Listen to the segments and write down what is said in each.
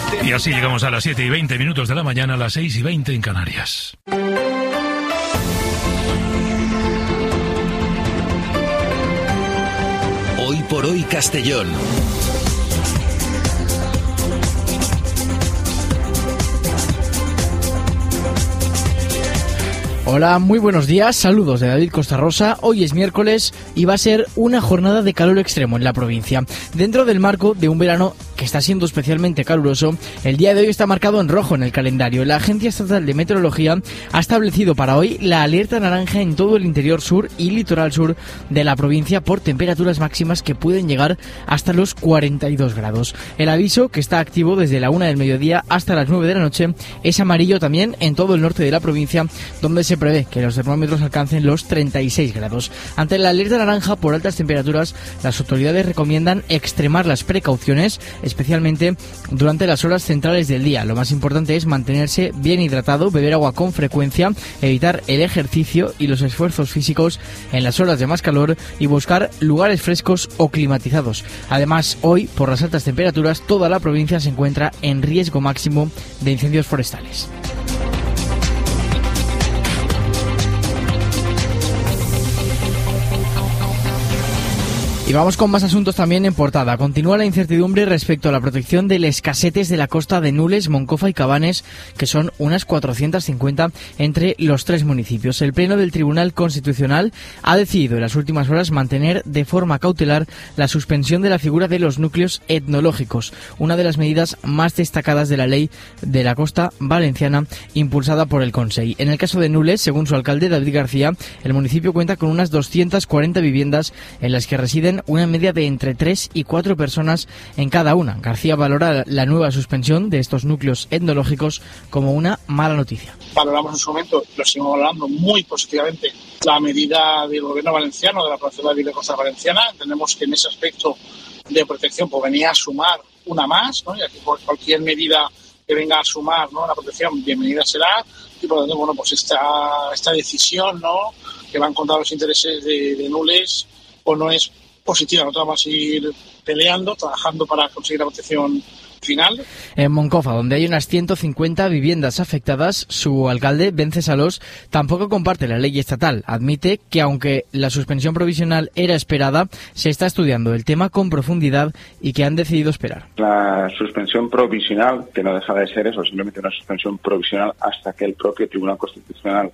Y así llegamos a las 7:20 de la mañana, a las 6:20 en Canarias. Hoy por hoy Castellón. Hola, muy buenos días, saludos de David Costa Rosa. Hoy es miércoles y va a ser una jornada de calor extremo en la provincia. Dentro del marco de un verano que está siendo especialmente caluroso, el día de hoy está marcado en rojo en el calendario. La Agencia Estatal de Meteorología ha establecido para hoy la alerta naranja en todo el interior sur y litoral sur de la provincia por temperaturas máximas que pueden llegar hasta los 42 grados. El aviso, que está activo desde la 1 del mediodía hasta las 9 de la noche, es amarillo también en todo el norte de la provincia, donde se prevé que los termómetros alcancen los 36 grados. Ante la alerta naranja por altas temperaturas, las autoridades recomiendan extremar las precauciones, especialmente durante las horas centrales del día. Lo más importante es mantenerse bien hidratado, beber agua con frecuencia, evitar el ejercicio y los esfuerzos físicos en las horas de más calor y buscar lugares frescos o climatizados. Además, hoy, por las altas temperaturas, toda la provincia se encuentra en riesgo máximo de incendios forestales. Y vamos con más asuntos también en portada. Continúa la incertidumbre respecto a la protección de les casetes de la costa de Nules, Moncofa y Cabanes, que son unas 450 entre los tres municipios. El Pleno del Tribunal Constitucional ha decidido en las últimas horas mantener de forma cautelar la suspensión de la figura de los núcleos etnológicos, una de las medidas más destacadas de la ley de la costa valenciana impulsada por el Consell. En el caso de Nules, según su alcalde David García, el municipio cuenta con unas 240 viviendas en las que residen una media de entre 3 y 4 personas en cada una. García valora la nueva suspensión de estos núcleos etnológicos como una mala noticia. Valoramos en su momento, lo seguimos valorando muy positivamente, la medida del gobierno valenciano, de la Protección de la Costa Valenciana. Entendemos que en ese aspecto de protección pues venía a sumar una más, ¿no? Y aquí por cualquier medida que venga a sumar, ¿no?, la protección, bienvenida será. Y por lo tanto, bueno, pues esta decisión, ¿no?, que va en contra de los intereses de Nules, pues no es positiva. Nosotros vamos a seguir peleando, trabajando para conseguir la protección final. En Moncofa, donde hay unas 150 viviendas afectadas, su alcalde, Vencesalós, tampoco comparte la ley estatal. Admite que aunque la suspensión provisional era esperada, se está estudiando el tema con profundidad y que han decidido esperar. La suspensión provisional, que no deja de ser eso, simplemente una suspensión provisional hasta que el propio Tribunal Constitucional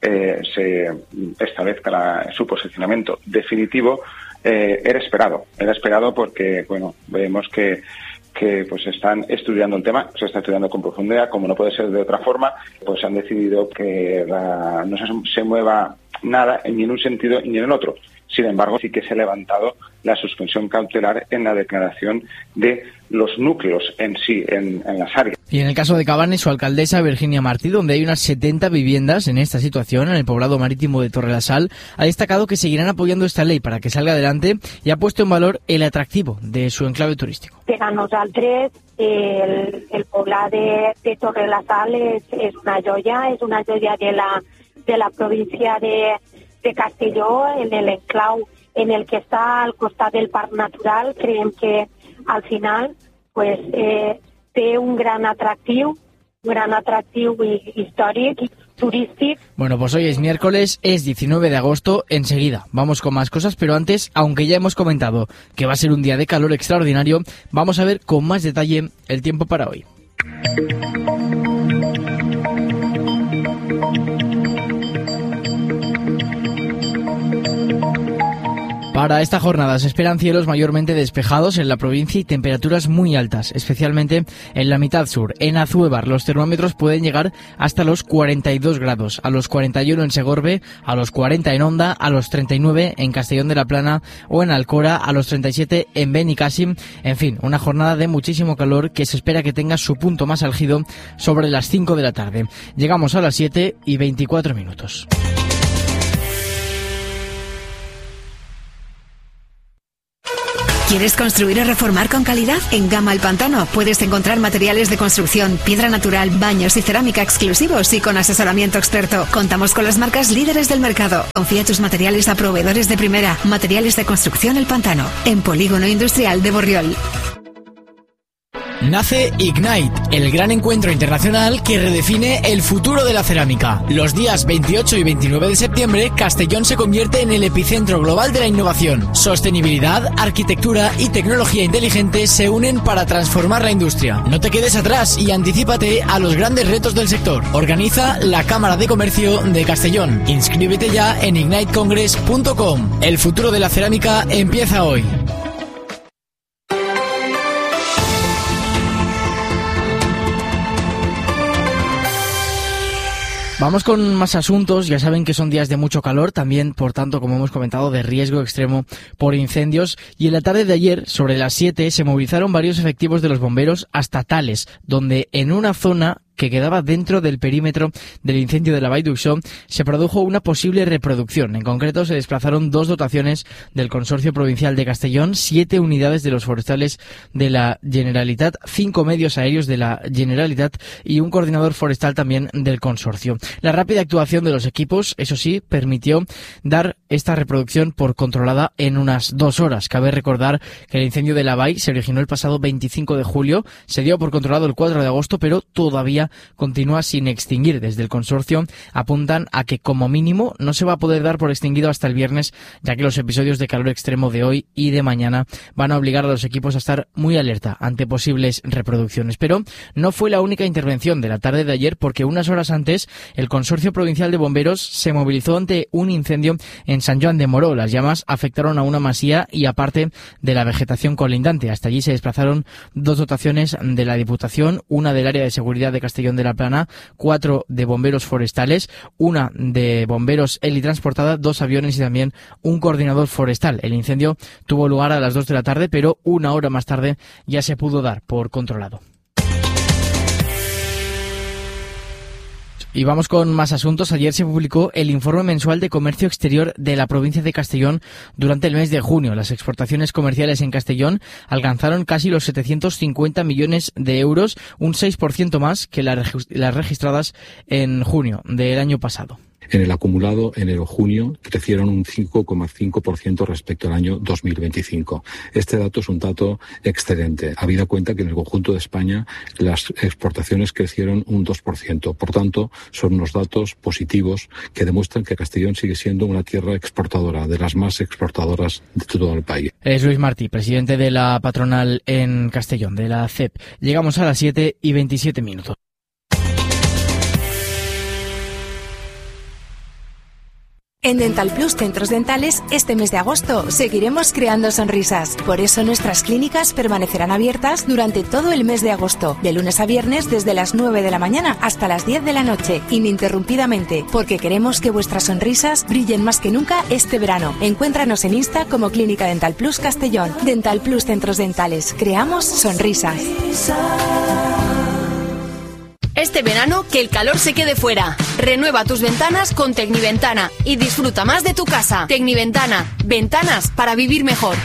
se establezca su posicionamiento definitivo, era esperado porque, bueno, vemos que pues están estudiando el tema, se está estudiando con profundidad, como no puede ser de otra forma, pues han decidido que no se mueva nada ni en un sentido ni en el otro. Sin embargo, sí que se ha levantado la suspensión cautelar en la declaración de los núcleos en sí, en las áreas. Y en el caso de Cabanes, su alcaldesa Virginia Martí, donde hay unas 70 viviendas en esta situación, en el poblado marítimo de Torrelasal, ha destacado que seguirán apoyando esta ley para que salga adelante y ha puesto en valor el atractivo de su enclave turístico. Per a nosaltres, el poblado de Torrelasal es una joya de la provincia de Castelló, en el enclau en el que està al costat del Parc Natural. Creiem que al final pues té un gran atractiu històric y turístico. Bueno, pues hoy es miércoles, es 19 de agosto, enseguida vamos con más cosas, pero antes, aunque ya hemos comentado que va a ser un día de calor extraordinario, vamos a ver con más detalle el tiempo para hoy. Para esta jornada se esperan cielos mayormente despejados en la provincia y temperaturas muy altas, especialmente en la mitad sur. En Azuévar los termómetros pueden llegar hasta los 42 grados, a los 41 en Segorbe, a los 40 en Onda, a los 39 en Castellón de la Plana o en Alcora, a los 37 en Benicàssim. En fin, una jornada de muchísimo calor que se espera que tenga su punto más álgido sobre las 5 de la tarde. Llegamos a las 7:24. ¿Quieres construir o reformar con calidad? En Gama El Pantano puedes encontrar materiales de construcción, piedra natural, baños y cerámica exclusivos y con asesoramiento experto. Contamos con las marcas líderes del mercado. Confía tus materiales a proveedores de primera. Materiales de construcción El Pantano, en Polígono Industrial de Borriol. Nace Ignite, el gran encuentro internacional que redefine el futuro de la cerámica. Los días 28 y 29 de septiembre, Castellón se convierte en el epicentro global de la innovación. Sostenibilidad, arquitectura y tecnología inteligente se unen para transformar la industria. No te quedes atrás y anticípate a los grandes retos del sector. Organiza la Cámara de Comercio de Castellón. Inscríbete ya en ignitecongress.com. El futuro de la cerámica empieza hoy. Vamos con más asuntos. Ya saben que son días de mucho calor, también, por tanto, como hemos comentado, de riesgo extremo por incendios. Y en la tarde de ayer, sobre las 7, se movilizaron varios efectivos de los bomberos hasta Tales, donde en una zona que quedaba dentro del perímetro del incendio de la Vall d'Uixó, se produjo una posible reproducción. En concreto, se desplazaron 2 dotaciones del Consorcio Provincial de Castellón, 7 unidades de los forestales de la Generalitat, 5 medios aéreos de la Generalitat y un coordinador forestal también del consorcio. La rápida actuación de los equipos, eso sí, permitió dar esta reproducción por controlada en unas 2 horas. Cabe recordar que el incendio de la Vall se originó el pasado 25 de julio, se dio por controlado el 4 de agosto, pero todavía continúa sin extinguir. Desde el consorcio apuntan a que como mínimo no se va a poder dar por extinguido hasta el viernes, ya que los episodios de calor extremo de hoy y de mañana van a obligar a los equipos a estar muy alerta ante posibles reproducciones. Pero no fue la única intervención de la tarde de ayer, porque unas horas antes el Consorcio Provincial de Bomberos se movilizó ante un incendio en Sant Joan de Moró. Las llamas afectaron a una masía y a parte de la vegetación colindante. Hasta allí se desplazaron 2 dotaciones de la Diputación, una del área de seguridad de Castellón de la Plana, 4 de bomberos forestales, una de bomberos helitransportada, 2 aviones y también un coordinador forestal. El incendio tuvo lugar a las 2 de la tarde, pero una hora más tarde ya se pudo dar por controlado. Y vamos con más asuntos. Ayer se publicó el informe mensual de comercio exterior de la provincia de Castellón durante el mes de junio. Las exportaciones comerciales en Castellón alcanzaron casi los 750 millones de euros, un 6% más que las registradas en junio del año pasado. En el acumulado enero-junio crecieron un 5,5% respecto al año 2025. Este dato es un dato excelente, habida cuenta que en el conjunto de España las exportaciones crecieron un 2%. Por tanto, son unos datos positivos que demuestran que Castellón sigue siendo una tierra exportadora, de las más exportadoras de todo el país. Es Luis Martí, presidente de la patronal en Castellón, de la CEP. Llegamos a las 7:27. En Dental Plus Centros Dentales, este mes de agosto seguiremos creando sonrisas. Por eso nuestras clínicas permanecerán abiertas durante todo el mes de agosto, de lunes a viernes desde las 9 de la mañana hasta las 10 de la noche, ininterrumpidamente, porque queremos que vuestras sonrisas brillen más que nunca este verano. Encuéntranos en Insta como Clínica Dental Plus Castellón. Dental Plus Centros Dentales, creamos sonrisas. Este verano, que el calor se quede fuera. Renueva tus ventanas con Tecniventana y disfruta más de tu casa. Tecniventana, ventanas para vivir mejor.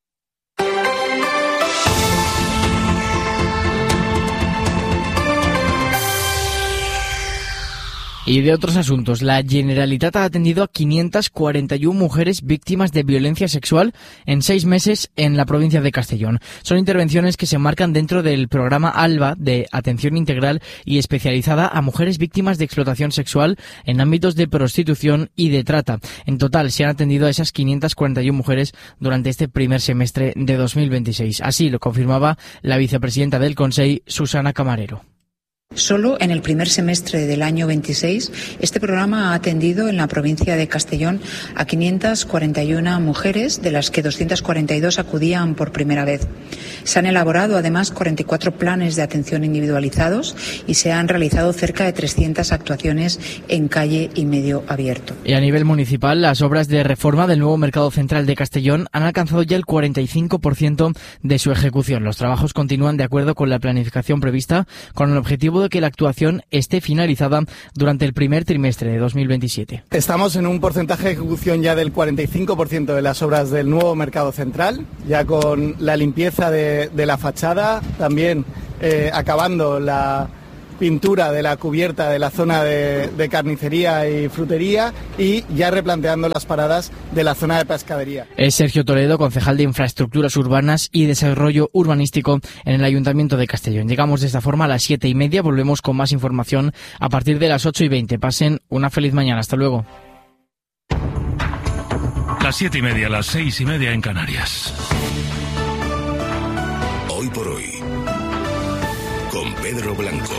Y de otros asuntos, la Generalitat ha atendido a 541 mujeres víctimas de violencia sexual en 6 meses en la provincia de Castellón. Son intervenciones que se marcan dentro del programa ALBA de atención integral y especializada a mujeres víctimas de explotación sexual en ámbitos de prostitución y de trata. En total se han atendido a esas 541 mujeres durante este primer semestre de 2026. Así lo confirmaba la vicepresidenta del Consell, Susana Camarero. Solo en el primer semestre del año 26, este programa ha atendido en la provincia de Castellón a 541 mujeres, de las que 242 acudían por primera vez. Se han elaborado además 44 planes de atención individualizados y se han realizado cerca de 300 actuaciones en calle y medio abierto. Y a nivel municipal, las obras de reforma del nuevo mercado central de Castellón han alcanzado ya el 45% de su ejecución. Los trabajos continúan de acuerdo con la planificación prevista, con el objetivo de que la actuación esté finalizada durante el primer trimestre de 2027. Estamos en un porcentaje de ejecución ya del 45% de las obras del nuevo mercado central, ya con la limpieza de la fachada, también acabando la pintura de la cubierta de la zona de carnicería y frutería y ya replanteando las paradas de la zona de pescadería. Es Sergio Toledo, concejal de Infraestructuras Urbanas y Desarrollo Urbanístico en el Ayuntamiento de Castellón. Llegamos de esta forma a las 7:30, volvemos con más información a partir de las 8:20. Pasen una feliz mañana, hasta luego. Las 7:30, las 6:30 en Canarias. Hoy por hoy, con Pedro Blanco.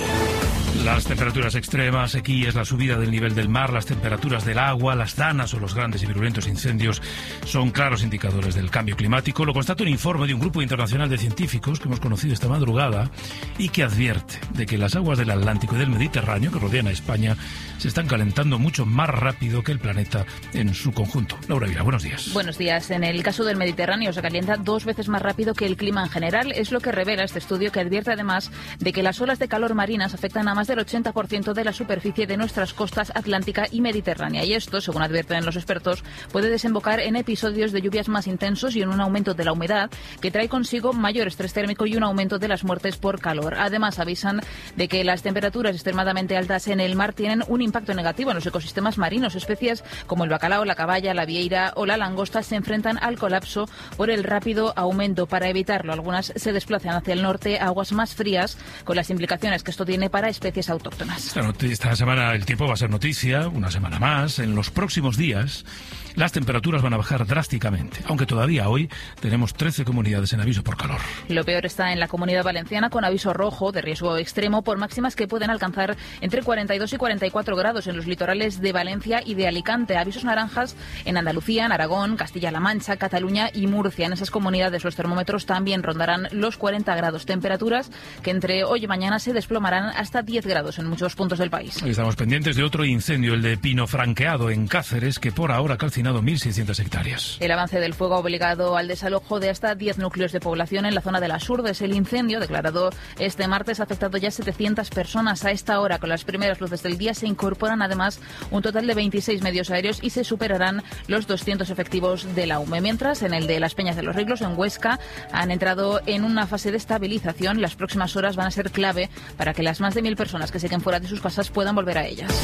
Las temperaturas extremas, sequías, la subida del nivel del mar, las temperaturas del agua, las danas o los grandes y virulentos incendios son claros indicadores del cambio climático. Lo constata un informe de un grupo internacional de científicos que hemos conocido esta madrugada y que advierte de que las aguas del Atlántico y del Mediterráneo que rodean a España se están calentando mucho más rápido que el planeta en su conjunto. Laura Vila, buenos días. Buenos días. En el caso del Mediterráneo se calienta 2 veces más rápido que el clima en general. Es lo que revela este estudio, que advierte además de que las olas de calor marinas afectan a más del 80% de la superficie de nuestras costas atlántica y mediterránea. Y esto, según advierten los expertos, puede desembocar en episodios de lluvias más intensos y en un aumento de la humedad que trae consigo mayor estrés térmico y un aumento de las muertes por calor. Además, avisan de que las temperaturas extremadamente altas en el mar tienen un impacto negativo en los ecosistemas marinos. Especies como el bacalao, la caballa, la vieira o la langosta se enfrentan al colapso por el rápido aumento. Para evitarlo, algunas se desplazan hacia el norte a aguas más frías, con las implicaciones que esto tiene para especies autóctonas. Esta semana el tiempo va a ser noticia, una semana más. En los próximos días las temperaturas van a bajar drásticamente, aunque todavía hoy tenemos 13 comunidades en aviso por calor. Lo peor está en la Comunidad Valenciana, con aviso rojo de riesgo extremo por máximas que pueden alcanzar entre 42 y 44 grados en los litorales de Valencia y de Alicante. Avisos naranjas en Andalucía, en Aragón, Castilla-La Mancha, Cataluña y Murcia. En esas comunidades los termómetros también rondarán los 40 grados. Temperaturas que entre hoy y mañana se desplomarán hasta 10 grados en muchos puntos del país. Hoy estamos pendientes de otro incendio, el de Pino Franqueado en Cáceres, que por ahora ha calcinado 1.600 hectáreas. El avance del fuego ha obligado al desalojo de hasta 10 núcleos de población en la zona de las Urdes. El incendio, declarado este martes, ha afectado ya 700 personas. A esta hora, con las primeras luces del día, se incorporan además un total de 26 medios aéreos y se superarán los 200 efectivos de la UME. Mientras, en el de las Peñas de los Riglos, en Huesca, han entrado en una fase de estabilización. Las próximas horas van a ser clave para que las más de 1.000 personas que siguen fuera de sus casas puedan volver a ellas.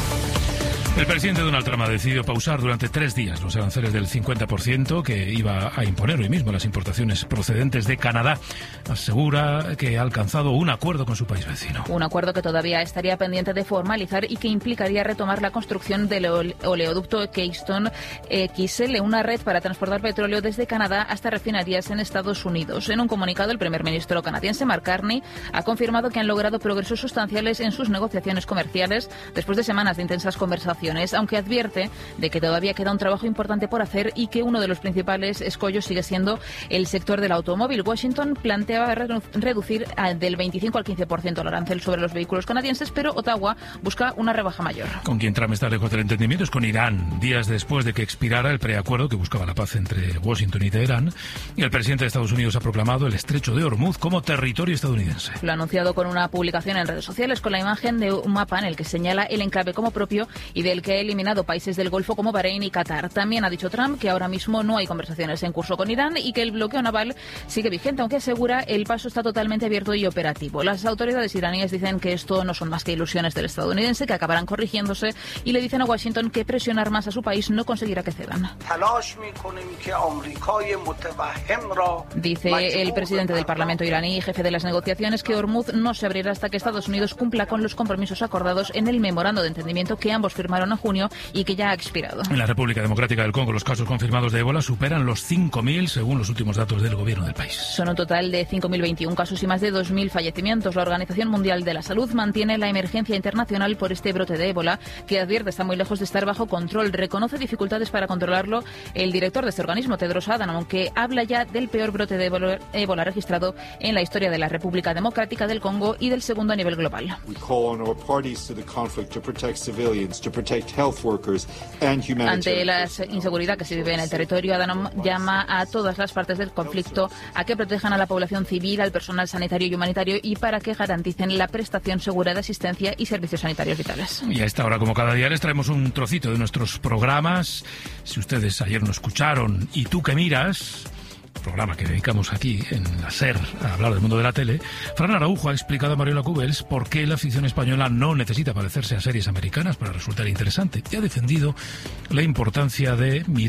El presidente Donald Trump ha decidido pausar durante 3 días los aranceles del 50% que iba a imponer hoy mismo las importaciones procedentes de Canadá. Asegura que ha alcanzado un acuerdo con su país vecino. Un acuerdo que todavía estaría pendiente de formalizar y que implicaría retomar la construcción del oleoducto Keystone XL, una red para transportar petróleo desde Canadá hasta refinerías en Estados Unidos. En un comunicado, el primer ministro canadiense Mark Carney ha confirmado que han logrado progresos sustanciales en sus negociaciones comerciales después de semanas de intensas conversaciones, aunque advierte de que todavía queda un trabajo importante por hacer y que uno de los principales escollos sigue siendo el sector del automóvil. Washington planteaba reducir del 25 al 15% el arancel sobre los vehículos canadienses, pero Ottawa busca una rebaja mayor. Con quien Trump está lejos del entendimiento es con Irán, días después de que expirara el preacuerdo que buscaba la paz entre Washington y Teherán, y el presidente de Estados Unidos ha proclamado el estrecho de Hormuz como territorio estadounidense. Lo ha anunciado con una publicación en redes sociales con la imagen de un mapa en el que señala el enclave como propio y del que ha eliminado países del Golfo como Bahrein y Qatar. También ha dicho Trump que ahora mismo no hay conversaciones en curso con Irán y que el bloqueo naval sigue vigente, aunque asegura el paso está totalmente abierto y operativo. Las autoridades iraníes dicen que esto no son más que ilusiones del estadounidense, que acabarán corrigiéndose, y le dicen a Washington que presionar más a su país no conseguirá que cedan. Dice el presidente del Parlamento iraní y jefe de las negociaciones que Hormuz no se abrirá hasta que Estados Unidos cumpla con los compromisos acordados en el memorando de entendimiento que ambos firmaron en junio y que ya ha expirado. En la República Democrática del Congo, los casos confirmados de ébola superan los 5.000 según los últimos datos del gobierno del país. Son un total de 5.021 casos y más de 2.000 fallecimientos. La Organización Mundial de la Salud mantiene la emergencia internacional por este brote de ébola, que advierte está muy lejos de estar bajo control. Reconoce dificultades para controlarlo el director de este organismo, Tedros Adhanom, aunque habla ya del peor brote de ébola registrado en la historia de la República Democrática del Congo y del segundo a nivel global. Ante la inseguridad que se vive en el territorio, Adhanom llama a todas las partes del conflicto a que protejan a la población civil, al personal sanitario y humanitario y para que garanticen la prestación segura de asistencia y servicios sanitarios vitales. Y a esta hora, como cada día, les traemos un trocito de nuestros programas. Si ustedes ayer no escucharon Y tú que miras, programa que dedicamos aquí en la SER a hablar del mundo de la tele, Fran Araujo ha explicado a Mariola Cubels por qué la ficción española no necesita parecerse a series americanas para resultar interesante y ha defendido la importancia de mirar